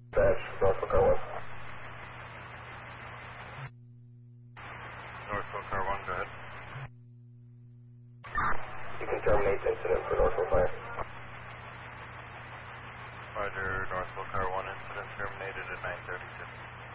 Dash, Norfolk Car 1. Northville Car 1, go ahead. You can terminate the incident for Norfolk Fire. Roger, Northville Car 1 incident terminated at 9:36.